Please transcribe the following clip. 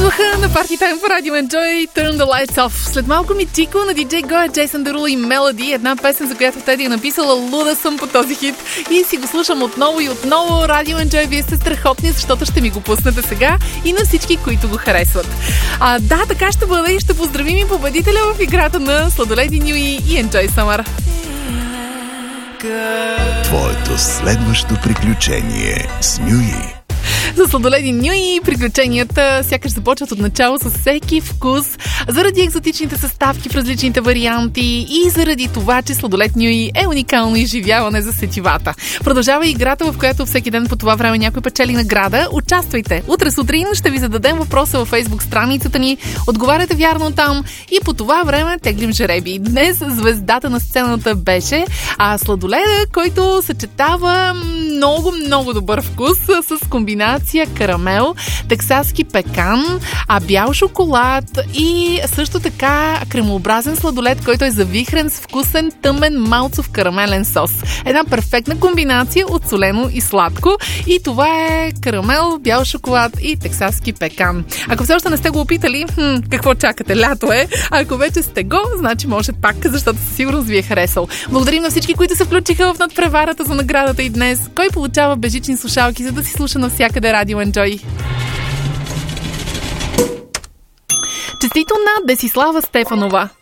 Духа на Party Time по радио Enjoy, Turn the Lights Off. След малко ми Чико на DJ Go, Джейсън Дерула и Мелоди, една песен, за която Теди е написала. Луда съм по този хит и си го слушам отново и отново. Радио Enjoy, вие сте страхотни, защото ще ми го пуснете сега и на всички, които го харесват. Да, така ще бъде и ще поздравим и победителя в играта на Сладоледи Нюи и Enjoy Summer. Твоето следващо приключение с Нюи. За Сладоледи Нюи приключенията сякаш започват от начало с всеки вкус, заради екзотичните съставки в различните варианти и заради това, че Сладолед Нюи е уникално изживяване за сетивата. Продължава играта, в която всеки ден по това време някой печели награда. Участвайте! Утре сутрин ще ви зададем въпроса във Фейсбук страницата ни. Отговаряте вярно там и по това време теглим жреби. Днес звездата на сцената беше Сладоледа, който съчетава много добър вкус с комбинация карамел, тексаски пекан, бял шоколад и също така кремообразен сладолед, който е завихрен с вкусен тъмен малцов карамелен сос. Една перфектна комбинация от солено и сладко. И това е карамел, бял шоколад и тексаски пекан. Ако все още не сте го опитали, какво чакате? Лято е. Ако вече сте го, значи може пак, защото със сигурност ви е харесал. Благодарим на всички, които се включиха в надпреварата за наградата и днес. Кой получава бежични слушалки, за да си слуша навсякъде Радио Enjoy? Честито на Десислава Стефанова.